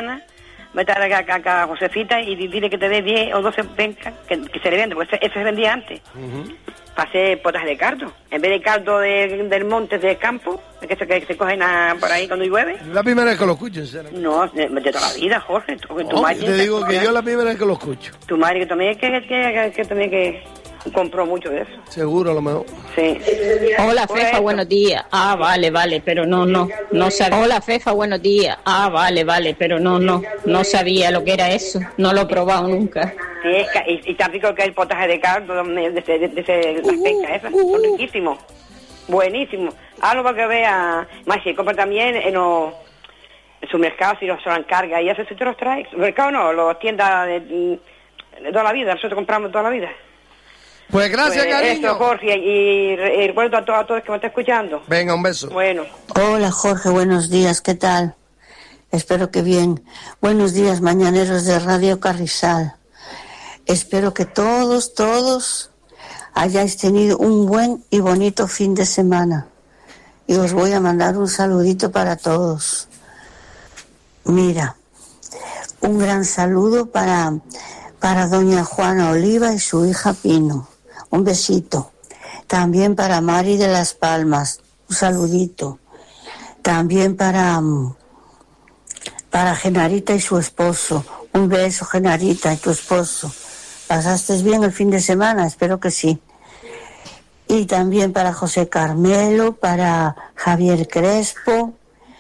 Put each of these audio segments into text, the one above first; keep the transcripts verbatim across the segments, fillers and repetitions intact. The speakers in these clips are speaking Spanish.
mañana, vete a, a, a Josefita y dile que te dé diez o doce pencas, que, que se le vende, porque ese, ese se vendía antes. Uh-huh. Para hacer potas de caldo. En vez de caldo de, del monte, de campo, que se, que se cogen a, por ahí cuando llueve. La primera vez que lo escucho, sinceramente. No, de, de toda la vida, Jorge. Tu, tu oh, madre, te digo que yo la primera vez que lo escucho. Tu madre que también que, que, que, que, también que compró mucho de eso. Seguro, a lo mejor. Sí. Hola, Fefa, buenos días. Ah, vale, vale, pero no, no, no sabía. Hola, Fefa, buenos días. Ah, vale, vale, pero no, no, no sabía lo que era eso. No lo he probado nunca. Sí, es que, y, y tan rico que el potaje de caldo, de, de, de, de, de las pencas esas, son riquísimos. Buenísimo. Algo para que vea. Más si compra también en los supermercados, si los se lo encarga, y eso si te los trae. Supermercado no, las tiendas de, de toda la vida, nosotros compramos toda la vida. Pues gracias, pues, cariño. Esto, Jorge, y, y recuerdo a, to, a todos que me están escuchando. Venga, un beso. Bueno. Hola, Jorge, buenos días, ¿qué tal? Espero que bien. Buenos días, mañaneros de Radio Carrizal. Espero que todos, todos hayáis tenido un buen y bonito fin de semana. Y os voy a mandar un saludito para todos. Mira, un gran saludo para, para doña Juana Oliva y su hija Pino. Un besito. También para Mari de Las Palmas. Un saludito. También para, para Genarita y su esposo. Un beso, Genarita, y tu esposo. ¿Pasaste bien el fin de semana? Espero que sí. Y también para José Carmelo, para Javier Crespo.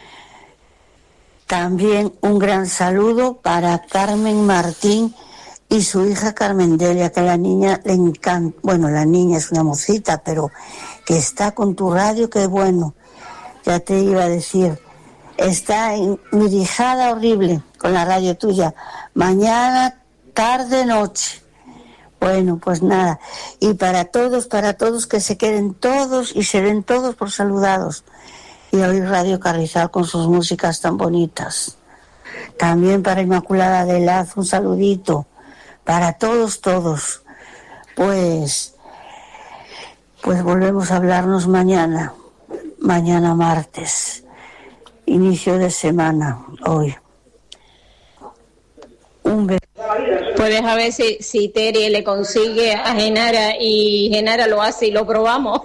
También un gran saludo para Carmen Martín y su hija Carmen Delia, que a la niña le encanta. Bueno, la niña es una mocita, pero que está con tu radio, qué bueno. Ya te iba a decir, está enmirijada horrible con la radio tuya. Mañana, tarde, noche. Bueno, pues nada. Y para todos, para todos, que se queden todos y se den todos por saludados. Y oír Radio Carrizal con sus músicas tan bonitas. También para Inmaculada de Laz, un saludito. Para todos, todos. Pues, pues volvemos a hablarnos mañana. Mañana martes. Inicio de semana, hoy. Un beso. Puedes a ver si, si Terry le consigue a Genara y Genara lo hace y lo probamos.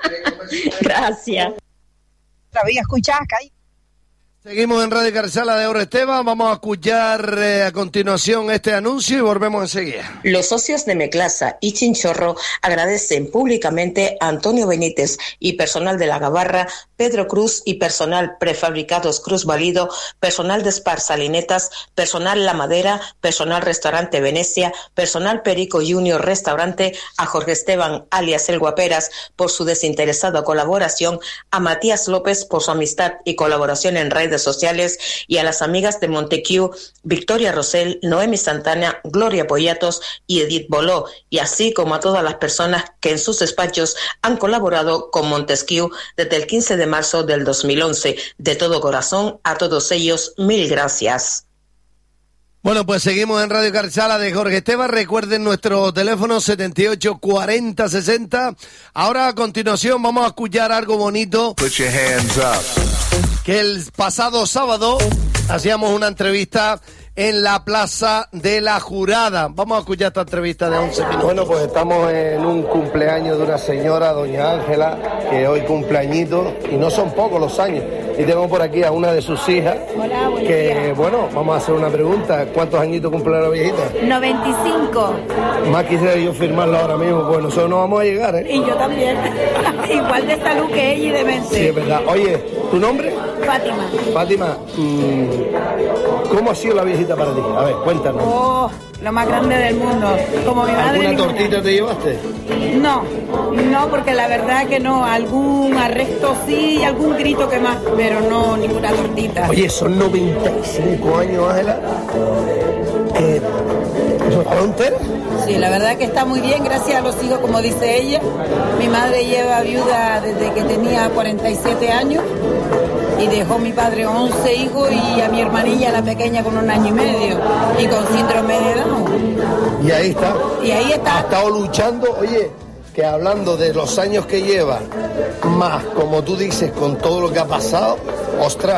Gracias. Todavía escuchás, Kai. Seguimos en Radio Carrizal de Oro Esteban. Vamos a escuchar eh, a continuación este anuncio y volvemos enseguida. Los socios de Meclasa y Chinchorro agradecen públicamente a Antonio Benítez y personal de La Gabarra, Pedro Cruz y personal Prefabricados Cruz Valido, personal de Spar Salinetas, personal La Madera, personal Restaurante Venecia, personal Perico Junior Restaurante, a Jorge Esteban alias El Guaperas por su desinteresada colaboración, a Matías López por su amistad y colaboración en redes sociales y a las amigas de Montequiu, Victoria Rosell, Noemi Santana, Gloria Poyatos y Edith Boló, y así como a todas las personas que en sus despachos han colaborado con Montesquieu desde el quince de marzo del dos mil once. De todo corazón, a todos ellos, mil gracias. Bueno, pues seguimos en Radio Carrizal de Jorge Esteban. Recuerden nuestro teléfono setenta y ocho cuarenta sesenta. Ahora a continuación vamos a escuchar algo bonito. Put your hands up. Que el pasado sábado hacíamos una entrevista en la Plaza de la Jurada. Vamos a escuchar esta entrevista de once minutos. Bueno, pues estamos en un cumpleaños de una señora, doña Ángela, que hoy cumpleañito, y no son pocos los años. Y tengo por aquí a una de sus hijas. Hola, buenos que, días. Bueno, vamos a hacer una pregunta. ¿Cuántos añitos cumple la viejita? noventa y cinco. Más quisiera yo firmarla ahora mismo, pues nosotros no vamos a llegar, ¿eh? Y yo también. Igual de salud que ella y de mente. Sí, es verdad. Oye, ¿tu nombre? Fátima. Fátima, mmm, ¿cómo ha sido la viejita para ti? A ver, cuéntanos. Oh, lo más grande del mundo. Como mi madre. ¿Alguna tortita te llevaste? No, no, porque la verdad que no. Algún arresto sí y algún grito que más, pero no ninguna tortita. Oye, son noventa y cinco años, Ángela. ¿Qué? ¿Lloraron entera? Sí, la verdad que está muy bien, gracias a los hijos, como dice ella. Mi madre lleva viuda desde que tenía cuarenta y siete años y dejó mi padre once hijos y a mi hermanilla, la pequeña, con un año y medio y con síndrome de Down. Y ahí está. Y ahí está. Ha estado luchando, oye, que hablando de los años que lleva, más, como tú dices, con todo lo que ha pasado, ostras,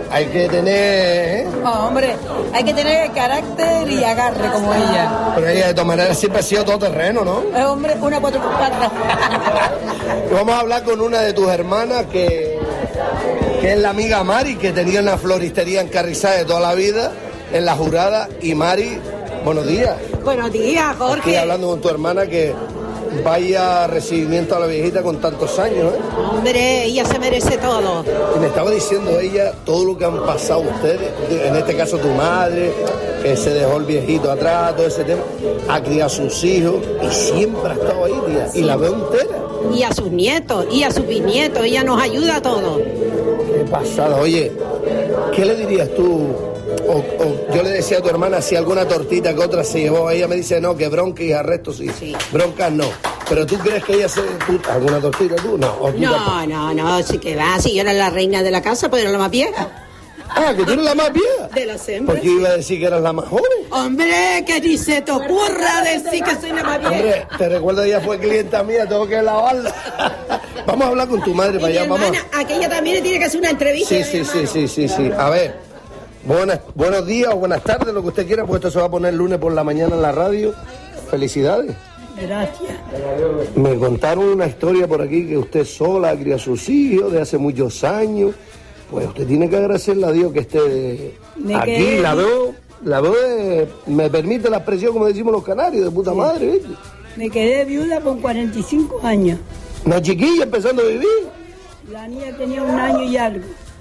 hay que tener... ¿eh? Oh, hombre, hay que tener carácter y agarre como ella. Pero ella de todas maneras siempre ha sido todo terreno, ¿no? Es hombre, una cuatro por cuatro. Vamos a hablar con una de tus hermanas que, que es la amiga Mari, que tenía una floristería en Carrizal de toda la vida, en La Jurada. Y Mari, buenos días. Buenos días, Jorge. Estoy hablando con tu hermana que vaya recibimiento a la viejita con tantos años, ¿eh? Hombre, ella se merece todo. Y me estaba diciendo ella todo lo que han pasado ustedes, en este caso tu madre, que se dejó el viejito atrás, todo ese tema, ha criado a sus hijos y siempre ha estado ahí, tía, y la veo entera. Y a sus nietos, y a sus bisnietos, ella nos ayuda a todos. Qué pasada. Oye, ¿qué le dirías tú? O, o yo le decía a tu hermana si alguna tortita que otra se llevó. Ella me dice no, que bronca y arresto sí. sí. Broncas no. Pero tú crees que ella se... ¿tú, ¿alguna tortita tú? No. ¿O tú no, tampoco? no, no, sí que va. Si yo era la reina de la casa, pues era la más vieja. Ah, que tú eres la más vieja. De las hembras. Porque iba a decir que eras la más joven. Hombre, que ni se te ocurra decir que soy la más vieja. Hombre, te recuerdo, ella fue clienta mía, tengo que lavarla. Vamos a hablar con tu madre para allá, hermana, vamos. Aquella también le tiene que hacer una entrevista. Sí, sí, sí, sí, sí, sí. A ver, buenas, buenos días o buenas tardes, lo que usted quiera, porque esto se va a poner el lunes por la mañana en la radio. Felicidades. Gracias. Me contaron una historia por aquí que usted sola cría a sus hijos de hace muchos años. Pues usted tiene que agradecerle a Dios que esté Me aquí. quedé- La veo, la veo, de- me permite la expresión, como decimos los canarios, de puta madre, ¿viste? Me quedé viuda con cuarenta y cinco años. Una chiquilla empezando a vivir. La niña tenía un año y algo.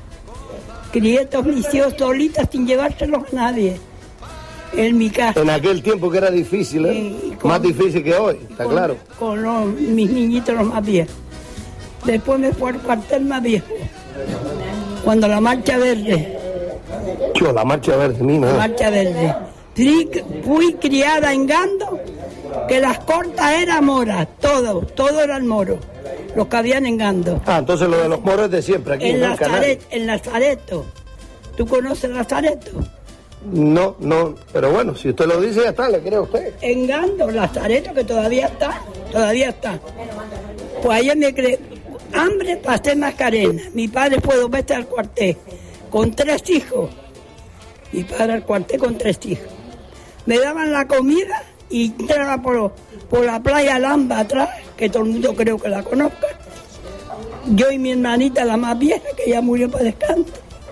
Crié todos mis hijos solitas sin llevárselos a nadie. En mi casa. En aquel tiempo que era difícil, ¿eh? Sí, y con- Más difícil que hoy, está con, claro. Con los- mis niñitos los más viejos. Después me fue al cuartel más viejo. Cuando la marcha verde, Yo, la marcha verde, mi la madre. marcha verde. Fui, fui criada en Gando, que las cortas eran moras, todo, todo era el moro, los que habían en Gando. Ah, entonces lo de los moros es de siempre, aquí En, en el canal. Lazaret, en Lazareto. ¿Tú conoces Lazareto? No, no, pero bueno, si usted lo dice, ya está, le creo a usted. En Gando, Lazareto, que todavía está, todavía está. Pues ayer me creé, hambre, pasé Mascarena. Mi padre fue dos veces al cuartel, con tres hijos. Mi padre al cuartel con tres hijos. Me daban la comida y entraba por, por la playa Lamba atrás, que todo el mundo creo que la conozca. Yo y mi hermanita, la más vieja, que ya murió para descanso,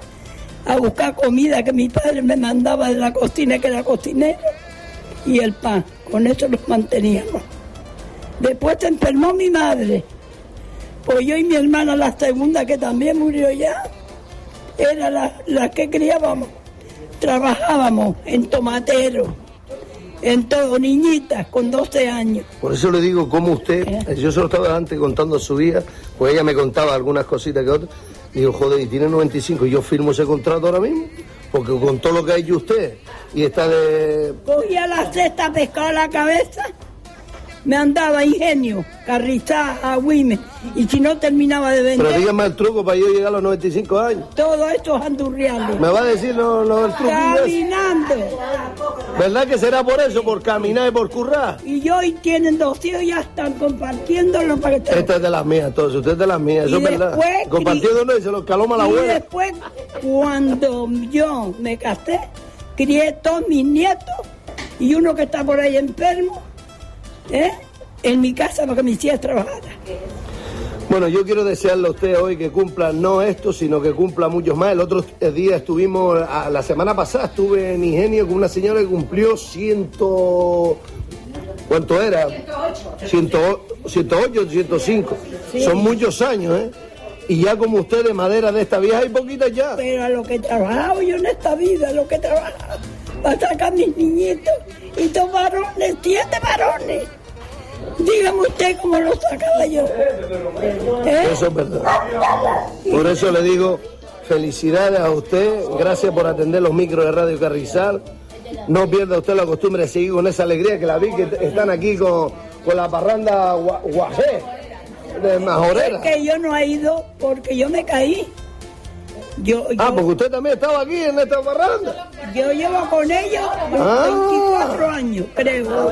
a buscar comida que mi padre me mandaba de la cocina, que era cocinero, y el pan. Con eso los manteníamos. Después se enfermó mi madre. Pues yo y mi hermana, la segunda, que también murió ya, era la, la que criábamos. Trabajábamos en tomatero, en todo, niñitas con doce años. Por eso le digo, como usted, yo se lo estaba antes contando a su hija, pues ella me contaba algunas cositas que otras. Digo, joder, y tiene noventa y cinco, y yo firmo ese contrato ahora mismo, porque con todo lo que ha hecho usted, y está de... Cogía la cesta, pescaba la cabeza, me andaba Ingenio, Carrizal, Agüime, y si no terminaba de vender, Pero dígame el truco para yo llegar a los noventa y cinco años. todos estos andurriales, Me va a decir lo, lo del truquillo ese. caminando. ¿Verdad que será por eso, por caminar y por currar? Y yo y tienen dos hijos, ya están compartiéndolo para que te... Esta es de las mías, entonces, usted es de las mías, eso Y es verdad. después, Compartiendo no, y se lo caloma la Y abuela. después, cuando yo me casé, crié todos mis nietos y uno que está por ahí enfermo, ¿eh? En mi casa para que mis hijas trabajaran. Bueno, yo quiero desearle a usted hoy que cumpla no esto, sino que cumpla muchos más. El otro día estuvimos, a- la semana pasada estuve en Ingenio con una señora que cumplió ciento... ¿Cuánto era? ciento ocho. ciento ocho, ciento cinco. Sí. Son muchos años, ¿eh? Y ya como usted de madera de esta vieja hay poquitas ya. Pero a lo que he trabajado yo en esta vida, a lo que he trabajado, para sacar mis niñitos y dos varones, siete varones. Dígame usted cómo lo sacaba yo. ¿Eh? Eso es verdad. Por eso le digo felicidades a usted, gracias por atender los micros de Radio Carrizal. No pierda usted la costumbre de seguir con esa alegría, que la vi que están aquí con, con la parranda gua- guajé de Majorera. Es que yo no he ido porque yo me caí. Yo, Ah, yo, porque usted también estaba aquí en esta parranda. yo llevo con ellos Ah. veinticuatro años, creo.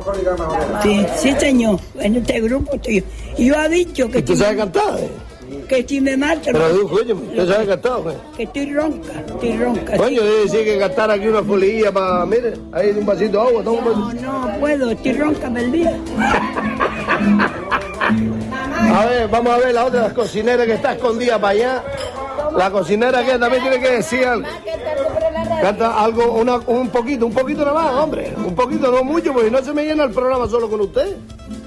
Sí, sí, señor. En este grupo estoy yo. Y yo ha dicho que... ¿Y tú sabes cantar? eh? que si me marcha... Pero tú, coño, ¿usted sabe cantar, güey? Que estoy ronca, estoy ronca. Coño, sí. debe decir que gastar aquí una folilla para... Mire, ahí un vasito de agua, toma un vasito. No, no puedo, estoy ronca del día. A ver, vamos a ver la otra cocinera que está escondida para allá. La cocinera que también tiene que decir algo. Canta algo, una, un poquito, un poquito nada más, hombre. Un poquito, no mucho, porque no se me llena el programa solo con usted.